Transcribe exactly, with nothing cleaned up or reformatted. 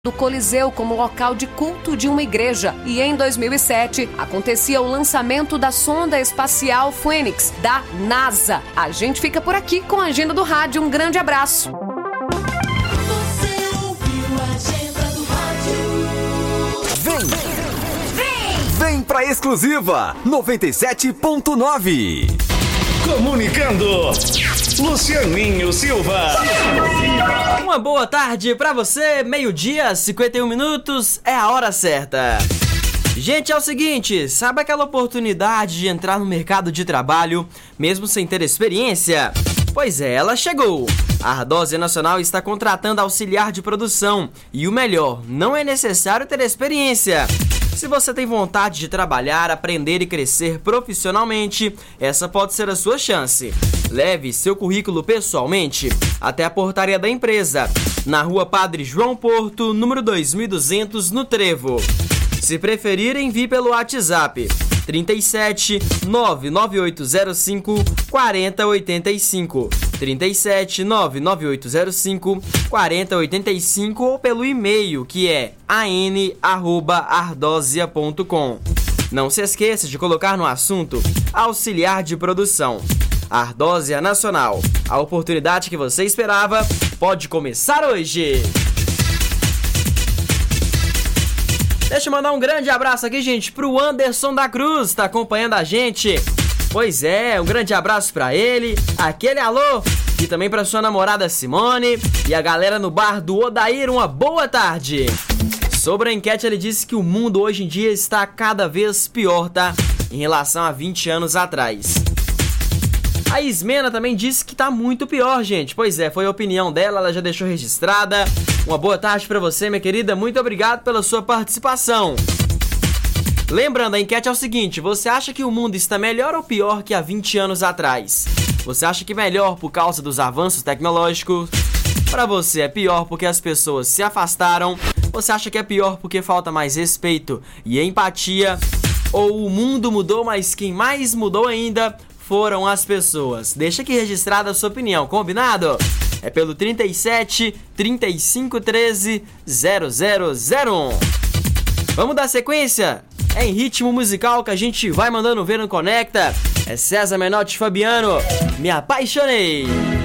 do Coliseu como local de culto de uma igreja. E em dois mil e sete, acontecia o lançamento da sonda espacial Fênix, da NASA. A gente fica por aqui com a Agenda do Rádio. Um grande abraço. Você ouviu a Agenda do Rádio? Vem! Vem! Vem pra Exclusiva noventa e sete ponto nove. Comunicando, Lucianinho Silva. Uma boa tarde pra você, meio-dia, cinquenta e um minutos, é a hora certa. Gente, é o seguinte, sabe aquela oportunidade de entrar no mercado de trabalho, mesmo sem ter experiência? Pois é, ela chegou. A Ardósia Nacional está contratando auxiliar de produção. E o melhor, não é necessário ter experiência. Se você tem vontade de trabalhar, aprender e crescer profissionalmente, essa pode ser a sua chance. Leve seu currículo pessoalmente até a portaria da empresa, na Rua Padre João Porto, número dois mil e duzentos, no Trevo. Se preferir, envie pelo WhatsApp trinta e sete, nove nove oito zero cinco, quatro zero oito cinco, trinta e sete, nove nove oito zero cinco, quatro zero oito cinco ou pelo e-mail que é a n arroba ardosia ponto com. Não se esqueça de colocar no assunto auxiliar de produção. Ardósia Nacional, a oportunidade que você esperava pode começar hoje. Deixa eu mandar um grande abraço aqui, gente, pro Anderson da Cruz, tá acompanhando a gente. Pois é, um grande abraço pra ele, aquele alô, e também pra sua namorada Simone e a galera no bar do Odair, uma boa tarde. Sobre a enquete, ele disse que o mundo hoje em dia está cada vez pior, tá? Em relação a vinte anos atrás. A Ismena também disse que tá muito pior, gente. Pois é, foi a opinião dela, ela já deixou registrada. Uma boa tarde pra você, minha querida. Muito obrigado pela sua participação. Lembrando, a enquete é o seguinte: você acha que o mundo está melhor ou pior que há vinte anos atrás? Você acha que melhor por causa dos avanços tecnológicos? Pra você é pior porque as pessoas se afastaram? Você acha que é pior porque falta mais respeito e empatia? Ou o mundo mudou, mas quem mais mudou ainda foram as pessoas? Deixa aqui registrada a sua opinião, combinado? É pelo trinta e sete, trinta e cinco, treze, zero zero zero um. Vamos dar sequência? É em ritmo musical que a gente vai mandando ver no Conecta. É César Menotti e Fabiano, Me Apaixonei.